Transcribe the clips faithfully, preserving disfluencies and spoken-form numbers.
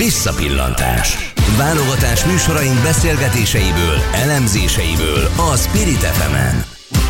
Visszapillantás. Válogatás műsoraink beszélgetéseiből, elemzéseiből a Spirit ef emen.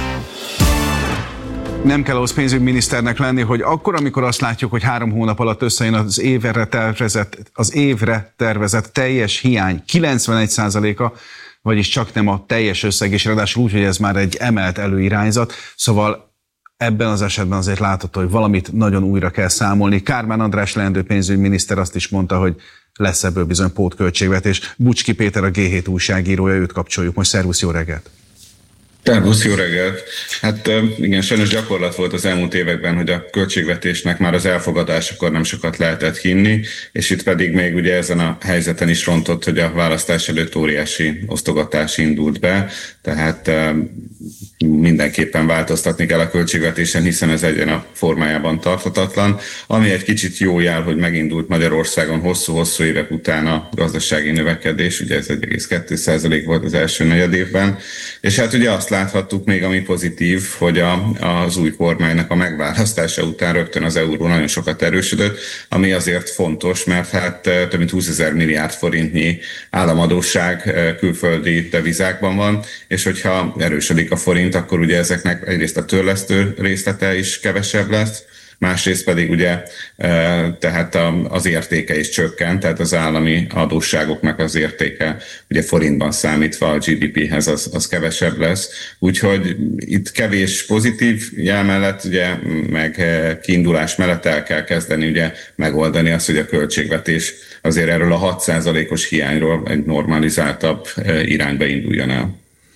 Nem kell ahhoz pénzügyminiszternek lenni, hogy akkor, amikor azt látjuk, hogy három hónap alatt összejön az évre tervezett, az évre tervezett teljes hiány kilencvenegy százaléka, vagyis csak nem a teljes összeg, és ráadásul úgy, hogy ez már egy emelt előirányzat, szóval ebben az esetben azért látható, hogy valamit nagyon újra kell számolni. Kármán András leendő pénzügyminiszter azt is mondta, hogy lesz ebből bizony pótköltségvetés. Bucski Péter, a gé hét újságírója, őt kapcsoljuk. Most szervusz, jó reggelt! Szervusz, jó reggelt! Hát igen, sajnos gyakorlat volt az elmúlt években, hogy a költségvetésnek már az elfogadásakor nem sokat lehetett hinni, és itt pedig még ugye ezen a helyzeten is rontott, hogy a választás előtt óriási osztogatás indult be, tehát mindenképpen változtatni kell a költségvetésen, hiszen ez egyen a formájában tarthatatlan. Ami egy kicsit jó jel, hogy megindult Magyarországon hosszú-hosszú évek után a gazdasági növekedés, ugye ez egy egész kettő százalék volt az első negyedévben, és hát ugye azt láthattuk még, ami pozitív, hogy a, az új kormánynak a megválasztása után rögtön az euró nagyon sokat erősödött, ami azért fontos, mert hát több mint húszezer milliárd forintnyi államadósság külföldi devizákban van, és hogyha erősödik a forint, akkor ugye ezeknek egyrészt a törlesztő részlete is kevesebb lesz, másrészt pedig ugye tehát az értéke is csökkent, tehát az állami adósságoknak az értéke ugye forintban számítva a gé dé péhez az, az kevesebb lesz. Úgyhogy itt kevés pozitív jel mellett, ugye, meg kiindulás mellett el kell kezdeni ugye megoldani azt, hogy a költségvetés azért erről a hat százalékos hiányról egy normalizáltabb irányba induljon el.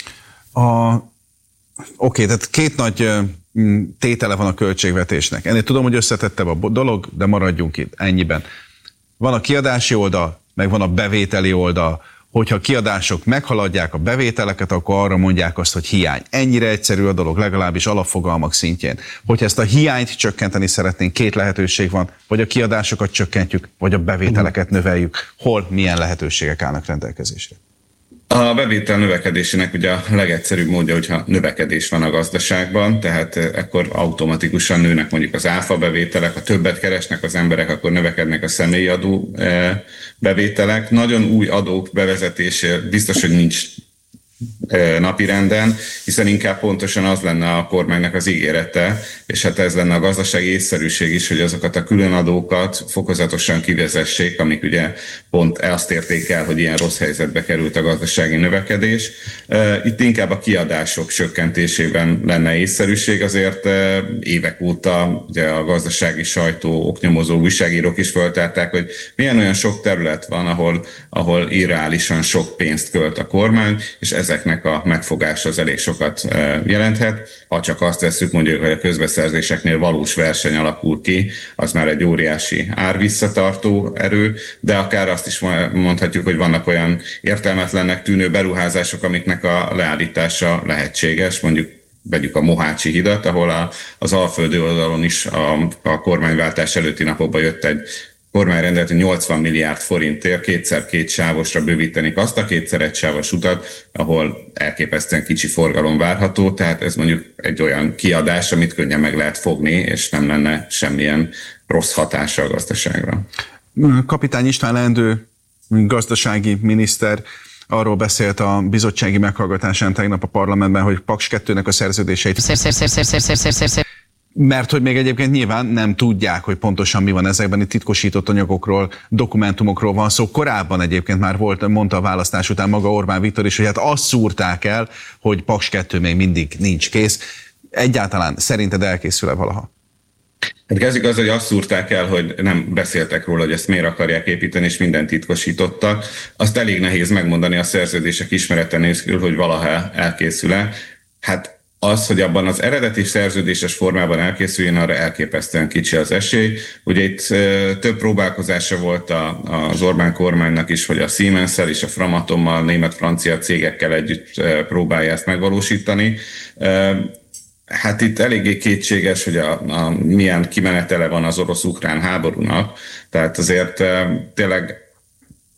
A... Oké, okay, tehát két nagy tétele van a költségvetésnek. Ennél tudom, hogy összetettebb a dolog, de maradjunk itt ennyiben. Van a kiadási oldal, meg van a bevételi oldal. Hogyha a kiadások meghaladják a bevételeket, akkor arra mondják azt, hogy hiány. Ennyire egyszerű a dolog, legalábbis alapfogalmak szintjén. Hogyha ezt a hiányt csökkenteni szeretnénk, két lehetőség van, vagy a kiadásokat csökkentjük, vagy a bevételeket növeljük. Hol, milyen lehetőségek állnak rendelkezésre? A bevétel növekedésének ugye a legegyszerűbb módja, hogyha növekedés van a gazdaságban, tehát akkor automatikusan nőnek mondjuk az áfa bevételek, ha többet keresnek az emberek, akkor növekednek a személyi adó bevételek. Nagyon új adók bevezetése biztos, hogy nincs napirenden, hiszen inkább pontosan az lenne a kormánynak az ígérete, és hát ez lenne a gazdasági észszerűség is, hogy azokat a különadókat fokozatosan kivezessék, amik ugye pont azt érték el, hogy ilyen rossz helyzetbe került a gazdasági növekedés. Itt inkább a kiadások csökkentésében lenne észszerűség, azért évek óta ugye a gazdasági sajtó, oknyomozó újságírók is föltárták, hogy milyen olyan sok terület van, ahol, ahol irreálisan sok pénzt költ a kormány, és ezeknek a megfogása az elég sokat jelenthet. Ha csak azt vesszük, mondjuk, hogy a közbeszerzéseknél valós verseny alakul ki, az már egy óriási árvisszatartó erő, de akár azt is mondhatjuk, hogy vannak olyan értelmetlennek tűnő beruházások, amiknek a leállítása lehetséges, mondjuk vegyük a Mohácsi hidat, ahol a, az alföldi oldalon is a, a kormányváltás előtti napokban jött egy kormányrendelet, hogy nyolcvan milliárd forintért kétszer két sávosra bővítenik azt a kétszer egy sávos utat, ahol elképesztően kicsi forgalom várható, tehát ez mondjuk egy olyan kiadás, amit könnyen meg lehet fogni, és nem lenne semmilyen rossz hatása a gazdaságra. Kapitány István leendő gazdasági miniszter arról beszélt a bizottsági meghallgatásán tegnap a parlamentben, hogy Paks kettőnek a szerződéseit... Szer, szer, szer, szer, szer, szer, szer, szer, szer. Mert hogy még egyébként nyilván nem tudják, hogy pontosan mi van ezekben, itt titkosított anyagokról, dokumentumokról van szó. Korábban egyébként már volt, mondta a választás után maga Orbán Viktor is, hogy hát azt szúrták el, hogy Paks kettő még mindig nincs kész. Egyáltalán szerinted elkészül-e valaha? Hát kezdjük az, hogy azt szúrták el, hogy nem beszéltek róla, hogy ezt miért akarják építeni, és mindent titkosítottak. Azt elég nehéz megmondani a szerződések ismerete nélkül, hogy valaha elkészül-e. Hát az, hogy abban az eredeti szerződéses formában elkészüljön, arra elképesztően kicsi az esély. Ugye itt több próbálkozása volt az Orbán kormánynak is, hogy a Siemens-szel és a Framatommal, német-francia cégekkel együtt próbálja ezt megvalósítani. Hát itt eléggé kétséges, hogy a, a milyen kimenetele van az orosz-ukrán háborúnak. Tehát azért tényleg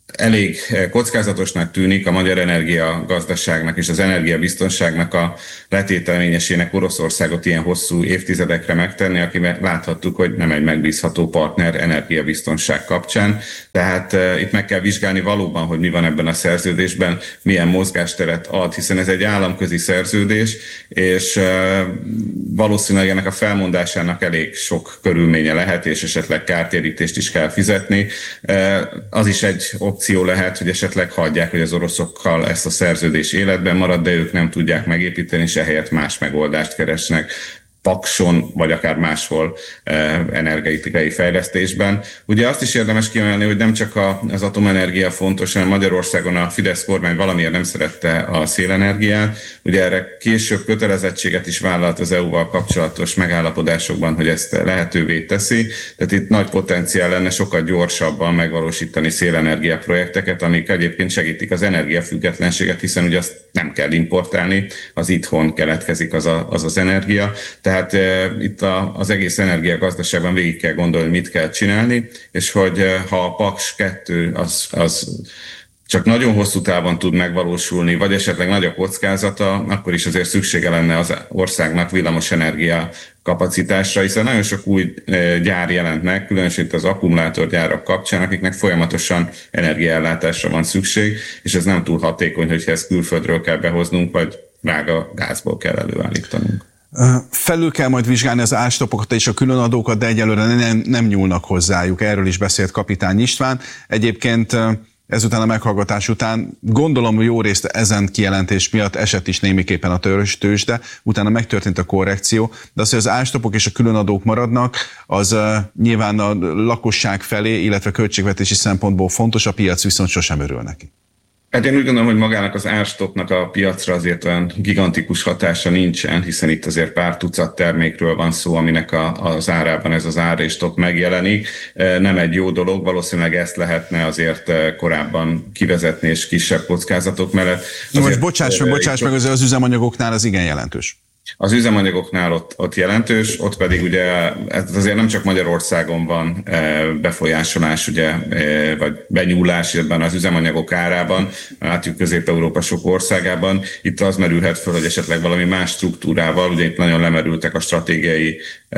elég kockázatosnak tűnik a magyar energiagazdaságnak és az energiabiztonságnak a letéteményesének Oroszországot ilyen hosszú évtizedekre megtenni, akivel láthattuk, hogy nem egy megbízható partner energiabiztonság kapcsán. Tehát uh, itt meg kell vizsgálni valóban, hogy mi van ebben a szerződésben, milyen mozgásteret ad, hiszen ez egy államközi szerződés, és uh, valószínűleg ennek a felmondásának elég sok körülménye lehet, és esetleg kártérítést is kell fizetni. Uh, az is egy opció lehet, hogy esetleg hagyják, hogy az oroszokkal ezt a szerződés életben marad, de ők nem tudják megépíteni, és ehelyett más megoldást keresnek Pakson, vagy akár máshol eh, energetikai fejlesztésben. Ugye azt is érdemes kiemelni, hogy nem csak a, az atomenergia fontos, hanem Magyarországon a Fidesz kormány valamiért nem szerette a szélenergiát. Ugye erre később kötelezettséget is vállalt az é u-val kapcsolatos megállapodásokban, hogy ezt lehetővé teszi. Tehát itt nagy potenciál lenne sokkal gyorsabban megvalósítani szélenergia projekteket, amik egyébként segítik az energiafüggetlenséget, hiszen ugye azt nem kell importálni, az itthon keletkezik az a, az, az energia. Tehát e, itt a, az egész energiagazdaságban végig kell gondolni, mit kell csinálni, és hogy e, ha a Paks kettő az, az csak nagyon hosszú távon tud megvalósulni, vagy esetleg nagy a kockázata, akkor is azért szüksége lenne az országnak villamosenergia kapacitásra, hiszen nagyon sok új gyár jelent meg, különösen itt az akkumulátorgyárak kapcsán, akiknek folyamatosan energiaellátásra van szükség, és ez nem túl hatékony, hogyha ezt külföldről kell behoznunk, vagy drága gázból kell előállítanunk. Felül kell majd vizsgálni az ástopokat és a különadókat, de egyelőre nem, nem nyúlnak hozzájuk. Erről is beszélt Kapitány István. Egyébként ezután a meghallgatás után gondolom jó részt ezen kijelentés miatt esett is némiképpen a tőzsde, utána megtörtént a korrekció, de az, hogy az ástopok és a különadók maradnak, az uh, nyilván a lakosság felé, illetve költségvetési szempontból fontos, a piac viszont sosem örül neki. Hát én úgy gondolom, hogy magának az árstopnak a piacra azért olyan gigantikus hatása nincsen, hiszen itt azért pár tucat termékről van szó, aminek a, az árában ez az ár és top megjelenik. Nem egy jó dolog, valószínűleg ezt lehetne azért korábban kivezetni és kisebb kockázatok mellett. Azért, most bocsáss meg, bocsáss meg, az üzemanyagoknál az igen jelentős. Az üzemanyagoknál ott, ott jelentős, ott pedig ugye ez azért nem csak Magyarországon van befolyásolás, ugye, vagy benyúlás ebben az üzemanyagok árában, látjuk Közép-Európa sok országában. Itt az merülhet föl, hogy esetleg valami más struktúrával, ugye itt nagyon lemerültek a stratégiai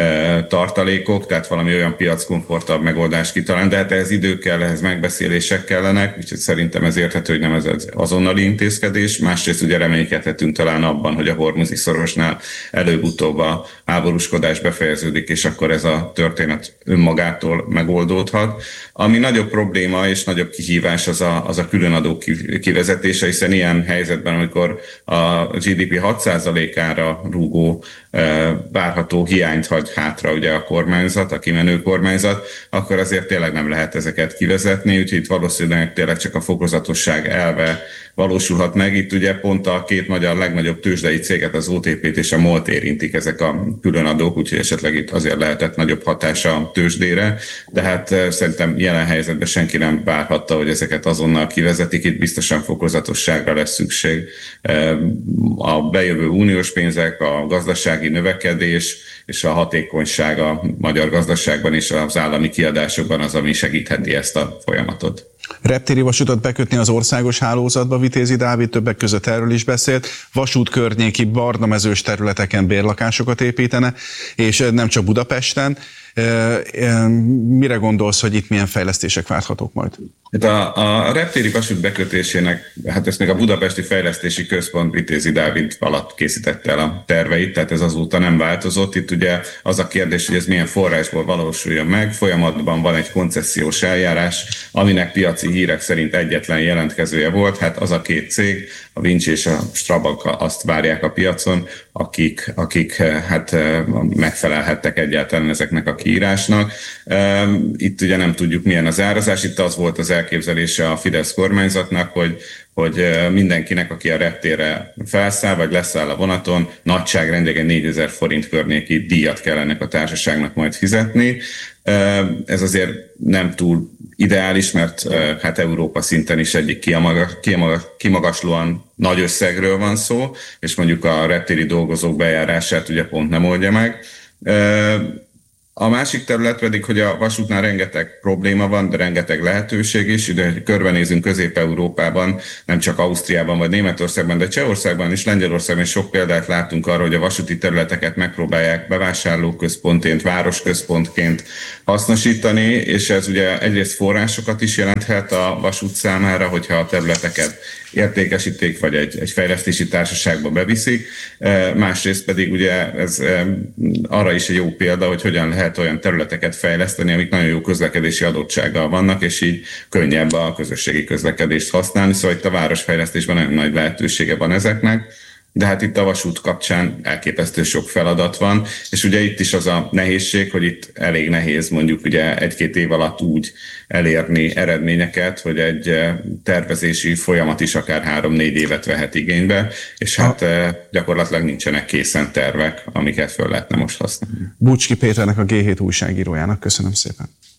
tartalékok, tehát valami olyan piackomfortabb megoldást kitalálni, de hát ehhez idő kell, ehhez megbeszélések kellenek, úgyhogy szerintem ez érthető, hogy nem ez az azonnali intézkedés. Másrészt ugye reménykedhetünk talán abban, hogy a hormuzi szorosnál előbb-utóbb a háborúskodás befejeződik, és akkor ez a történet önmagától megoldódhat. Ami nagyobb probléma és nagyobb kihívás az a, az a különadó kivezetése, hiszen ilyen helyzetben, amikor a gé dé pé hat százalékára rúgó várható hiányt hagy hátra ugye a kormányzat, a kimenő kormányzat, akkor azért tényleg nem lehet ezeket kivezetni, úgyhogy itt valószínűleg tényleg csak a fokozatosság elve valósulhat meg. Itt ugye pont a két magyar legnagyobb tőzsdei céget, az o té pét és a MOL-t érintik ezek a különadók, úgyhogy esetleg itt azért lehetett nagyobb hatása a tőzsdére, de hát szerintem jelen helyzetben senki nem várhatta, hogy ezeket azonnal kivezetik, itt biztosan fokozatosságra lesz szükség. A bejövő uniós pénzek, a gazdasági növekedés és a hatékonyság a magyar gazdaságban és az állami kiadásokban az, ami segítheti ezt a folyamatot. Reptéri vasutat bekötni az országos hálózatba, Vitézi Dávid többek között erről is beszélt, vasút környéki barnamezős területeken bérlakásokat építene, és nem csak Budapesten. Mire gondolsz, hogy itt milyen fejlesztések várhatók majd? Hát a, a reptéri vasút bekötésének, hát ezt még a Budapesti Fejlesztési Központ Vitézi Dávid alatt készítette el a terveit, tehát ez azóta nem változott. Itt ugye az a kérdés, hogy ez milyen forrásból valósuljon meg. Folyamatban van egy koncesziós eljárás, aminek piaci hírek szerint egyetlen jelentkezője volt. Hát az a két cég, a Vinci és a Strabag azt várják a piacon, akik, akik hát megfelelhettek egyáltalán ezeknek a kiírásnak. Itt ugye nem tudjuk, milyen az árazás. Itt az volt az elképzelése a Fidesz kormányzatnak, hogy, hogy mindenkinek, aki a reptérre felszáll, vagy leszáll a vonaton, nagyságrendileg négyezer forint környéki díjat kell ennek a társaságnak majd fizetni. Ez azért nem túl ideális, mert hát Európa szinten is egyik kimagaslóan nagy összegről van szó, és mondjuk a reptéri dolgozók bejárását ugye pont nem oldja meg. A másik terület pedig, hogy a vasútnál rengeteg probléma van, de rengeteg lehetőség is. De körbenézünk Közép-Európában, nem csak Ausztriában vagy Németországban, de Csehországban és Lengyelországban is sok példát látunk arra, hogy a vasúti területeket megpróbálják bevásárlóközpontként, városközpontként hasznosítani, és ez ugye egyrészt forrásokat is jelenthet a vasút számára, hogyha a területeket értékesíték, vagy egy, egy fejlesztési társaságba beviszik. Másrészt pedig ugye ez arra is egy jó példa, hogy hogyan lehet olyan területeket fejleszteni, amik nagyon jó közlekedési adottsággal vannak, és így könnyebb a közösségi közlekedést használni. Szóval itt a városfejlesztésben nagyon nagy lehetősége van ezeknek. De hát itt a vasút kapcsán elképesztő sok feladat van, és ugye itt is az a nehézség, hogy itt elég nehéz mondjuk ugye egy-két év alatt úgy elérni eredményeket, hogy egy tervezési folyamat is akár három-négy évet vehet igénybe, és hát gyakorlatilag nincsenek készen tervek, amiket föl lehetne most használni. Bucski Péternek, a gé hét újságírójának köszönöm szépen.